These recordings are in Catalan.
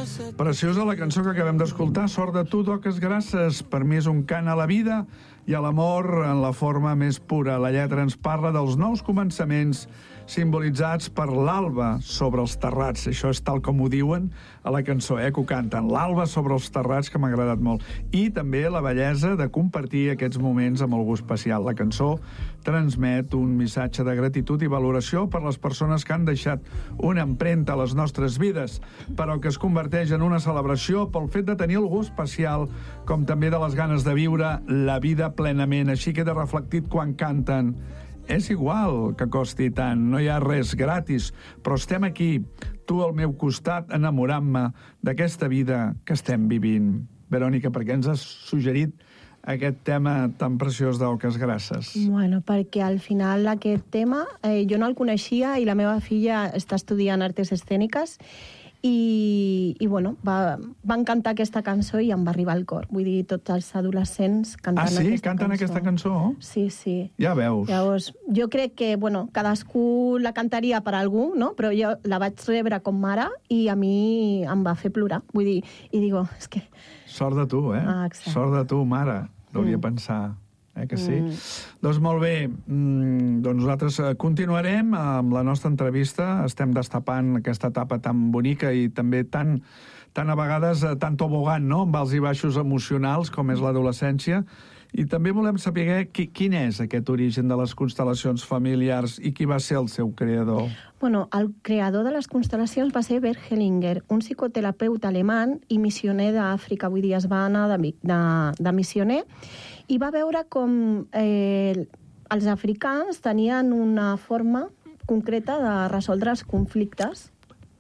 Preciosa la cançó que acabem d'escoltar, Sort de tu, toques grasses. Per mi és un cant a la vida i a l'amor en la forma més pura. La lletra ens parla dels nous començaments simbolitzats per l'alba sobre els terrats. Això és tal com ho diuen a la cançó, que ho canten. L'alba sobre els terrats, que m'ha agradat molt. I també la bellesa de compartir aquests moments amb algú especial. La cançó transmet un missatge de gratitud i valoració per les persones que han deixat una empremta a les nostres vides, però que es converteix en una celebració pel fet de tenir algú especial, com també de les ganes de viure la vida plenament. Així queda reflectit quan canten. És igual que costi tant, no hi ha res gratis, però estem aquí, tu al meu costat, enamorant-me d'aquesta vida que estem vivint. Verònica, per què ens has suggerit aquest tema tan preciós d'Oques Grasses? Bueno, perquè al final aquest tema jo no el coneixia i la meva filla està estudiant arts escèniques i bueno, van cantar aquesta cançó i em va arribar al cor. Vull dir, tots els adolescents cantant aquesta cançó. Ah, sí? Canten aquesta cançó? Sí, sí. Ja veus. Llavors, jo crec que, bueno, cadascú la cantaria per algú, no? Però jo la vaig rebre com mare i a mi em va fer plorar. Vull dir, i digo, és que... Sort de tu, eh? Ah, exacte. Sort de tu, mare. Hauria pensar, que sí? Doncs molt bé, doncs nosaltres continuarem amb la nostra entrevista. Estem destapant aquesta etapa tan bonica i també tan a vegades tan tobogant, no?, amb alts i baixos emocionals com és l'adolescència. I també volem saber quin és aquest origen de les constel·lacions familiars i qui va ser el seu creador. Bueno, el creador de les constel·lacions va ser Bert Hellinger, un psicoterapeuta alemany i missioner d'Àfrica. Vull dir, es va anar de missioner i va veure com els africans tenien una forma concreta de resoldre els conflictes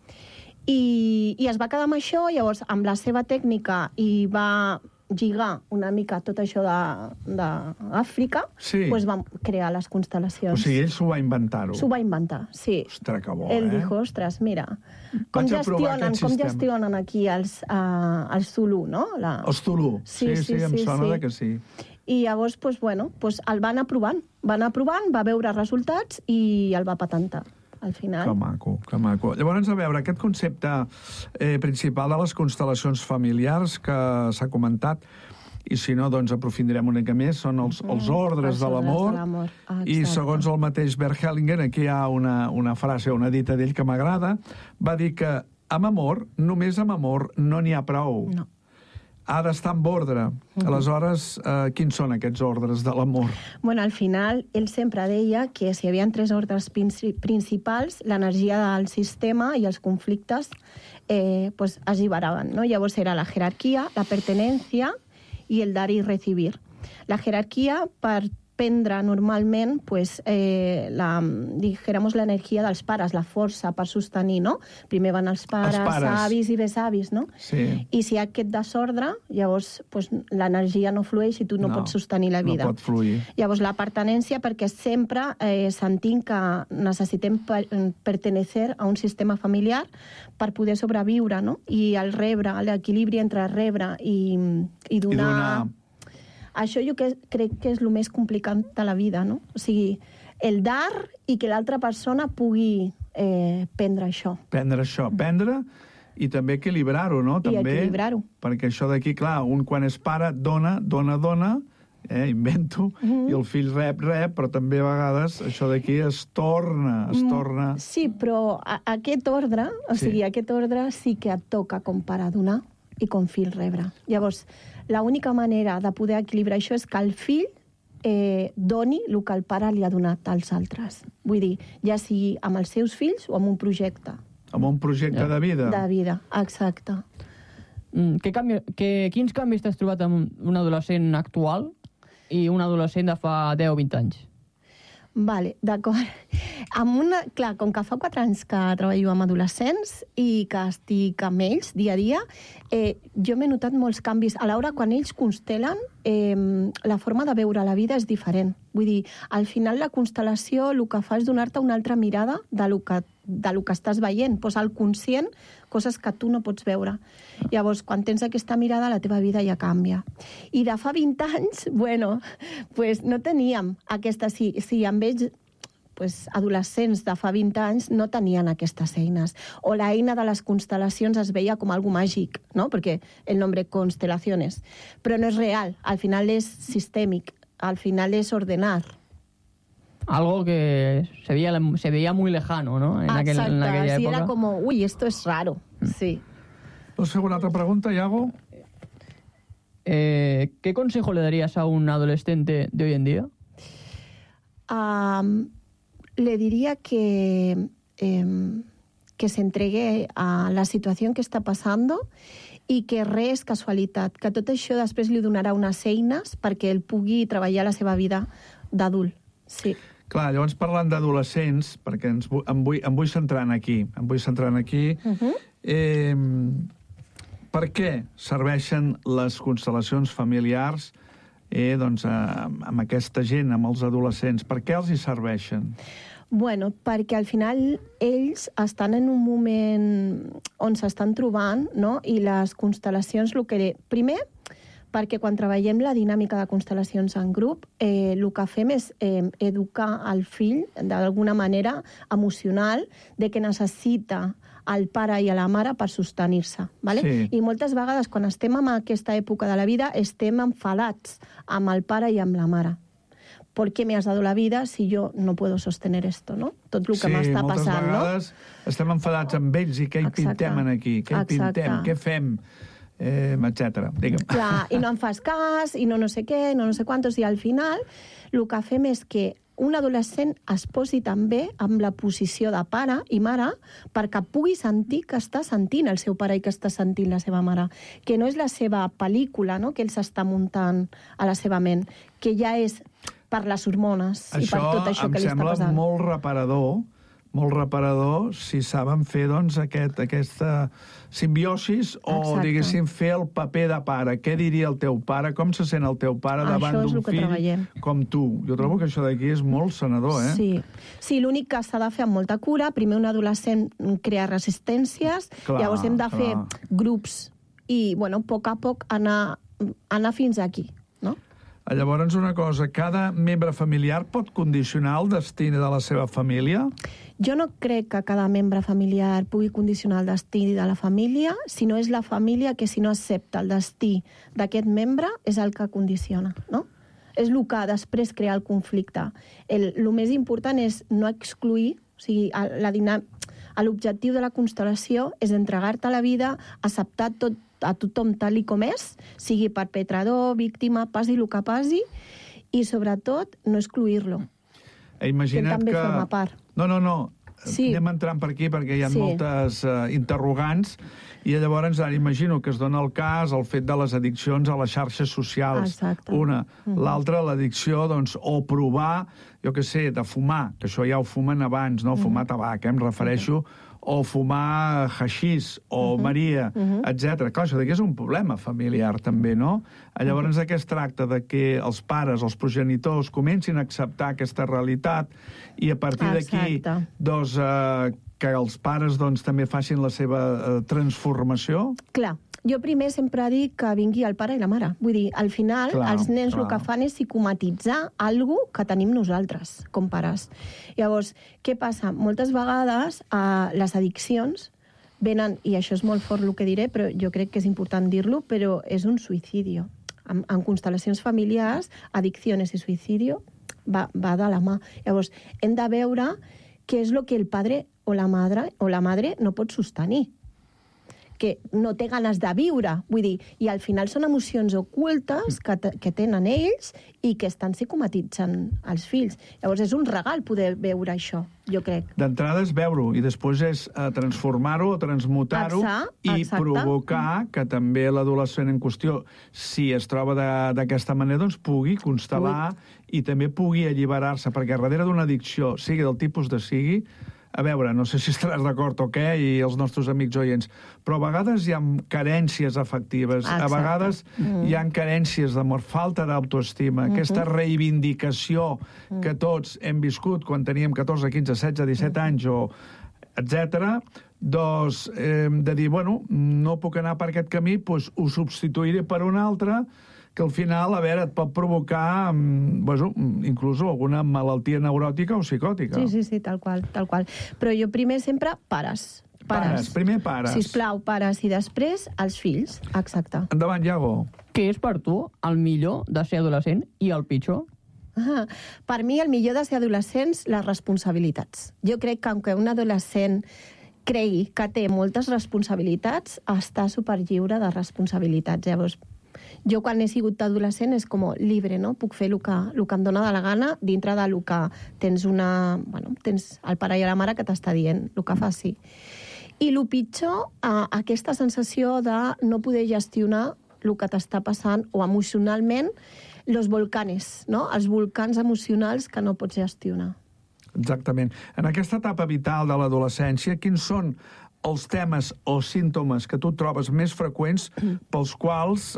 i es va quedar amb això. Llavors, amb la seva tècnica i va lligar una mica tot això d'Àfrica, doncs vam crear les constel·lacions. O sigui, ell s'ho va inventar. S'ho va inventar, sí. Ostres, que bo, Ell dijo, ostres, mira, com gestionen aquí els Zulu, no? Els Zulu, sí, em sona que sí. I llavors, doncs, el van aprovant, va veure resultats i el va patentar. Al final. Que maco, que maco. Llavors, a veure, aquest concepte principal de les constel·lacions familiars que s'ha comentat, i si no, doncs aprofundirem una mica més, són els ordres de l'amor. I segons el mateix Bert Hellinger, aquí hi ha una frase, una dita d'ell que m'agrada, va dir que amb amor, només amb amor, no n'hi ha prou. No. Ha d'estar en ordre. Aleshores, quins són aquests ordres de l'amor? Bueno, al final, ell sempre deia que si hi havia 3 ordres principals, l'energia del sistema i els conflictes es alliberaven, no? Llavors era la jerarquia, la pertenencia i el dar i recibir. La jerarquia, per prendre normalment dijéramos l'energia dels pares, la força per sostenir, no? Primer van els pares, avis i besavis, no? Sí. I si hi ha aquest desordre, llavors l'energia no flueix i tu no pots sostenir la vida. No pot fluir. Llavors la pertenència, perquè sempre sentim que necessitem pertenecer a un sistema familiar per poder sobreviure, no? I el rebre, l'equilibri entre rebre i donar... Això jo crec que és el més complicat de la vida, no? O sigui, el dar i que l'altra persona pugui prendre això. Prendre i també equilibrar-ho, no? I equilibrar-ho. Perquè això d'aquí, clar, un quan és pare dona, invento, i el fill rep, però també a vegades això d'aquí es torna... Sí, però aquest ordre, aquest ordre sí que et toca com pare donar i com fill rebre. Llavors, l'única manera de poder equilibrar això és que el fill doni el que el pare li ha donat als altres. Vull dir, ja sigui amb els seus fills o amb un projecte. Amb un projecte de vida. De vida, exacte. Quins canvis t'has trobat amb un adolescent actual i un adolescent de fa 10 o 20 anys? Vale, d'acord. Clar, com que fa 4 anys que treballo amb adolescents i que estic amb ells dia a dia, jo m'he notat molts canvis. A l'hora, quan ells constelen, la forma de veure la vida és diferent. Vull dir, al final la constel·lació el que fa és donar-te una altra mirada de lo que estàs veient, posar al conscient coses que tu no pots veure. Llavors, quan tens aquesta mirada, la teva vida ja canvia. I de fa 20 anys, no teníem aquesta... Sí, amb ells adolescents de fa 20 anys no tenien aquestes eines. O la eina de les constel·lacions es veia com algo màgic, ¿no? Porque el nombre constelaciones. Però no és real, al final és sistèmic, al final és ordenar. Algo que se veía muy lejano, ¿no? En aquella sí, época. era como, uy, esto es raro, sí. ¿Vols fer una altra pregunta, Iago? ¿Qué consejo le darías a un adolescente de hoy en día? Le diría que se entregue a la situació que està passant i que res és casualitat, que tot això després li donarà unes eines perquè ell pugui treballar la seva vida d'adult. Sí. Clar, llavors parlant d'adolescents, perquè em vull centrar aquí. Per què serveixen les constel·lacions familiars amb aquesta gent, amb els adolescents? Per què els hi serveixen? Bueno, perquè al final ells estan en un moment on s'estan trobant, no? I les constel·lacions, primer, perquè quan treballem la dinàmica de constel·lacions en grup, el que fem és educar el fill d'alguna manera emocional de que necessita el pare i a la mare per sostenir-se. ¿Vale? Sí. I moltes vegades, quan estem en aquesta època de la vida, estem enfadats amb el pare i amb la mare. ¿Por qué me has dado la vida si yo no puedo sostener esto, no? Tot el que m'està passant, no? Sí, moltes vegades estem enfadats amb ells i què hi pintem aquí? Què hi pintem? Què fem? Etcètera. Digue'm. Clar, i no em fas cas, i no sé què, no sé quantos, i al final el que fem és que un adolescent es posi també amb la posició de pare i mare perquè pugui sentir que està sentint el seu pare i que està sentint la seva mare, que no és la seva pel·lícula, no?, que ell s'està muntant a la seva ment, que ja és per les hormones i per tot això que li està passant. Això em sembla molt reparador si saben fer aquesta simbiosis o, diguéssim, fer el paper de pare. Què diria el teu pare? Com se sent el teu pare davant d'un fill com tu? Jo trobo que això d'aquí és molt sanador, eh? Sí, l'únic que s'ha de fer amb molta cura, primer un adolescent crea resistències, llavors hem de fer grups i, bueno, a poc a poc anar fins aquí, no? Llavors, una cosa, cada membre familiar pot condicionar el destí de la seva família? Jo no crec que cada membre familiar pugui condicionar el destí de la família, sinó és la família que, si no accepta el destí d'aquest membre, és el que condiciona, no? És el que després crea el conflicte. El més important és no excluir, o sigui, l'objectiu de la constel·lació és entregar-te a la vida, acceptar a tothom tal i com és, sigui perpetrador, víctima, passi el que passi, i sobretot no excluir-lo. Imagina't que també forma part. No. Sí. Anem entrant per aquí perquè hi ha moltes interrogants i llavors ara imagino que es dona el cas el fet de les addiccions a les xarxes socials. Exacte. Una. L'altra, l'addicció, doncs, o provar, jo què sé, de fumar, que això ja ho fumen abans, no? Fumar tabac, em refereixo, o fumar haixís, o Maria, etc. Clar, això d'aquí és un problema familiar, també, no? Llavors, de què es tracta? De que els pares, els progenitors, comencin a acceptar aquesta realitat i a partir d'aquí, doncs, que els pares doncs, també facin la seva transformació? Clar. Jo primer sempre dic que vingui el pare i la mare. Vull dir, al final, els nens el que fan és psicomatitzar alguna que tenim nosaltres, com pares. Llavors, què passa? Moltes vegades les addiccions venen, i això és molt fort el que diré, però jo crec que és important dir-lo, però és un suïcidi. En constel·lacions familiars, addiccions i suïcidi va de la mà. Llavors, hem de veure què és el que el padre o la madre no pot sostenir, que no té ganes de viure. Vull dir, i al final són emocions ocultes que tenen ells i que estan psicomatitzant els fills. Llavors és un regal poder veure això, jo crec. D'entrada és veure-ho i després és transformar-ho o transmutar-ho i provocar que també l'adolescent en qüestió, si es troba d'aquesta manera, doncs pugui constel·lar i també pugui alliberar-se, perquè darrere d'una addicció, sigui del tipus de sigui, a veure, no sé si estaràs d'acord o què, i els nostres amics oients, però a vegades hi ha carències afectives, a vegades hi ha carències d'amor, falta d'autoestima, aquesta reivindicació que tots hem viscut quan teníem 14, 15, 16, 17 anys, o etc., doncs de dir, bueno, no puc anar per aquest camí, doncs ho substituiré per un altre que al final, a veure, et pot provocar inclús alguna malaltia neuròtica o psicòtica. Sí, tal qual. Però jo primer sempre pares. Primer pares. Sisplau, pares, i després els fills. Exacte. Endavant, Iago. Què és per tu el millor de ser adolescent i el pitjor? Per mi, el millor de ser adolescents, les responsabilitats. Jo crec que, aunque un adolescent cregui que té moltes responsabilitats, està superlliure de responsabilitats. Llavors, jo quan he sigut adolescent és com libre, no? Puc fer el que em dóna de la gana dintre del que tens tens el pare i la mare que t'està dient el que faci. I el pitjor, aquesta sensació de no poder gestionar el que t'està passant o emocionalment, los volcanes, no? Els volcans emocionals que no pots gestionar. Exactament. En aquesta etapa vital de l'adolescència, quins són els temes o símptomes que tu trobes més freqüents pels quals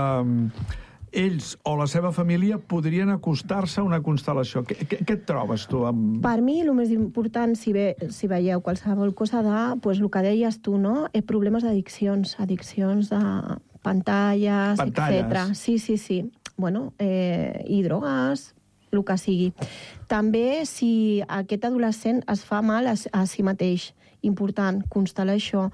ells o la seva família podrien acostar-se a una constel·lació? Què et trobes tu? Per mi, el més important, si veieu qualsevol cosa el que deies tu, no? Problemes d'addiccions de pantalles, etc. Sí. I drogues, el que sigui. També, si aquest adolescent es fa mal a si mateix, important, constel·lar això.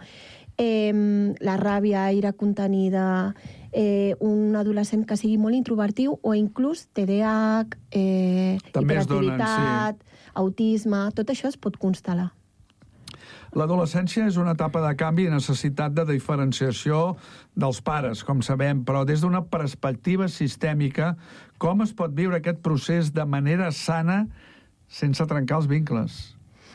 La ràbia, ira contenida, un adolescent que sigui molt introvertiu o inclús TDAH, hiperactivitat, autisme, tot això es pot constel·lar. L'adolescència és una etapa de canvi i necessitat de diferenciació dels pares, com sabem, però des d'una perspectiva sistèmica, com es pot viure aquest procés de manera sana sense trencar els vincles?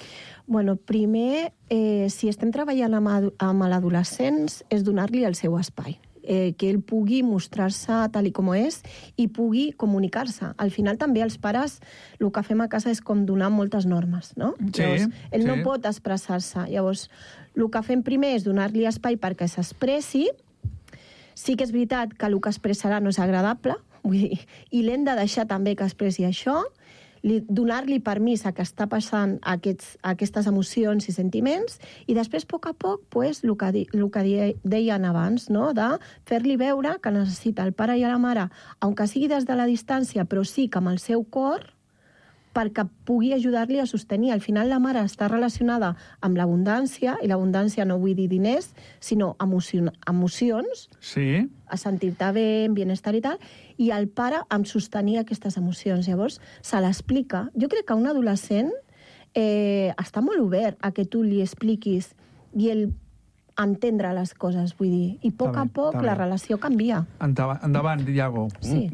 Primer, si estem treballant amb l'adolescents, és donar-li el seu espai. Que ell pugui mostrar-se tal com és i pugui comunicar-se. Al final també els pares el que fem a casa és com donar moltes normes, no? Llavors, ell no pot expressar-se. Llavors, el que fem primer és donar-li espai perquè s'expressi. Sí que és veritat que el que expressarà no és agradable, i l'hem de deixar també que expressi això, donar-li permís a que està passant aquestes emocions i sentiments, i després, a poc, el que deien abans, no? De fer-li veure que necessita el pare i la mare, aunque sigui des de la distància, però sí que amb el seu cor, perquè pugui ajudar-li a sostenir. Al final, la mare està relacionada amb l'abundància, i l'abundància no vull dir diners, sinó emocions, sí, a sentir-te bé, en bienestar i tal, i el pare amb sostenir aquestes emocions. Llavors, se l'explica. Jo crec que un adolescent està molt obert a que tu li expliquis i ell entendre les coses, vull dir. I a poc la relació canvia. Endavant, Iago. Sí.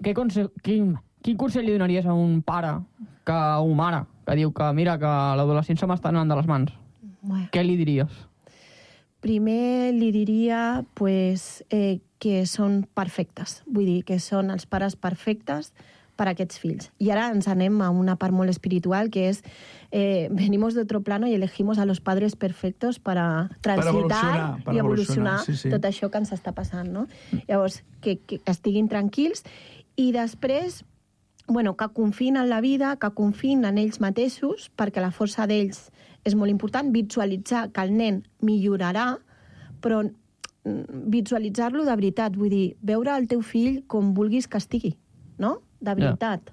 Quin consell li donaries a un pare o mare que diu que mira que l'adolescent se m'està anant de les mans? Què li diries? Primer li diria que són perfectes. Vull dir, que són els pares perfectes per a aquests fills. I ara ens anem a una part molt espiritual, que és venimos de otro plano y elegimos a los padres perfectos para transitar i evolucionar tot això que ens està passant, no? Llavors, que estiguin tranquils i després que confiïn en la vida, que confiïn en ells mateixos, perquè la força d'ells és molt important, visualitzar que el nen millorarà, però visualitzar-lo de veritat, vull dir, veure el teu fill com vulguis que estigui, no? De veritat.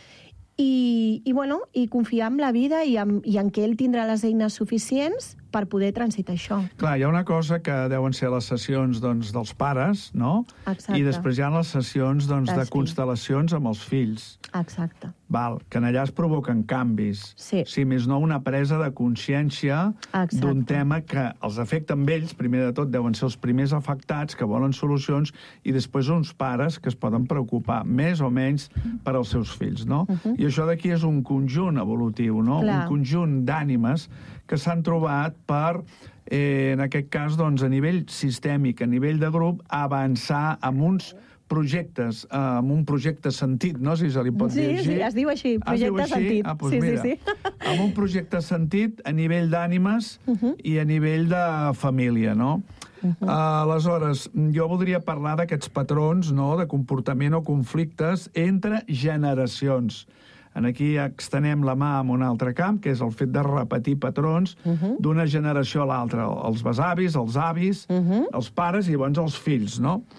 I confiar en la vida i en que ell tindrà les eines suficients per poder transitar això. Clar, hi ha una cosa que deuen ser les sessions dels pares, no? Exacte. I després hi ha les sessions de constel·lacions amb els fills. Exacte. Val, que allà es provoquen canvis. Sí. Si més no, una presa de consciència d'un tema que els afecta amb ells, primer de tot deuen ser els primers afectats que volen solucions i després uns pares que es poden preocupar més o menys per als seus fills, no? I això d'aquí és un conjunt evolutiu, no? Clar. Un conjunt d'ànimes que s'han trobat per, en aquest cas, a nivell sistèmic, a nivell de grup, avançar amb uns projectes, amb un projecte sentit, no? Si se li pot dir així. Sí, es diu així, projecte sentit. Doncs mira, amb un projecte sentit a nivell d'ànimes i a nivell de família, no? Aleshores, jo voldria parlar d'aquests patrons, no?, de comportament o conflictes entre generacions. Aquí extenem la mà en un altre camp, que és el fet de repetir patrons d'una generació a l'altra. Els besavis, els avis, els pares i llavors els fills, no?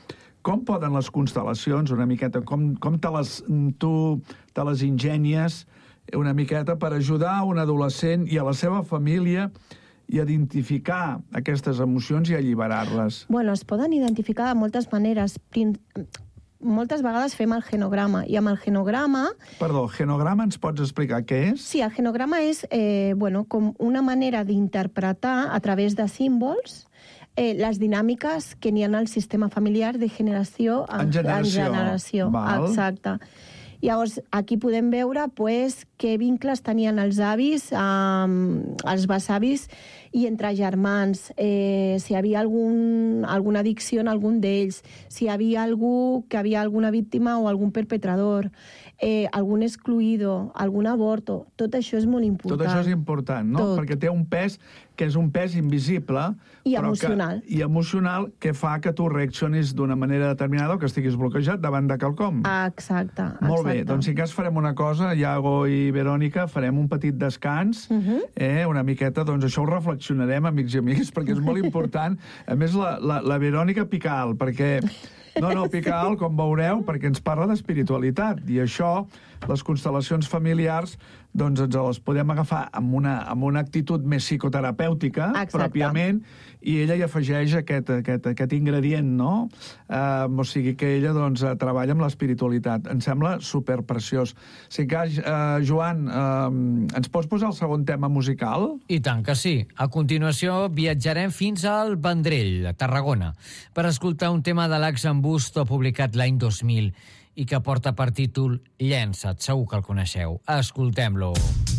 com poden les constel·lacions, una miqueta, com tu te les ingenies una miqueta per ajudar un adolescent i a la seva família i identificar aquestes emocions i alliberar-les? Bueno, es poden identificar de moltes maneres. Moltes vegades fem el genograma, i amb el genograma... Perdó, genograma ens pots explicar què és? Sí, el genograma és com una manera d'interpretar a través de símbols les dinàmiques que n'hi ha al sistema familiar de generació en generació. Val. Exacte. Llavors, aquí podem veure què vincles tenien els avis, els besavis i entre germans, si hi havia alguna addicció en algun d'ells, si hi havia algú que havia alguna víctima o algun perpetrador, algun excluïdo, algun aborto. Tot això és molt important. Tot això és important, no? Tot. Perquè té un pes que és un pes invisible i emocional. I emocional que fa que tu reaccionis d'una manera determinada o que estiguis bloquejat davant de quelcom. Exacte. Molt bé, doncs si cas farem una cosa, Iago i Verònica, farem un petit descans, una miqueta, doncs això ho reflexionarem, amics i amigues, perquè és molt important. A més, la Verònica pica alt, perquè... No, pica alt, com veureu, perquè ens parla d'espiritualitat, i això, les constel·lacions familiars, doncs ens les podem agafar amb una actitud més psicoterapèutica, pròpiament, i ella hi afegeix aquest ingredient, no? O sigui que ella, doncs, treballa amb l'espiritualitat. Em sembla superpreciós. Si cas, Joan, ens pots posar el segon tema musical? I tant que sí. A continuació viatjarem fins al Vendrell, a Tarragona, per escoltar un tema de l'Ax en Busto publicat l'any 2000 i que porta per títol Llença't, segur que el coneixeu. Escoltem-lo.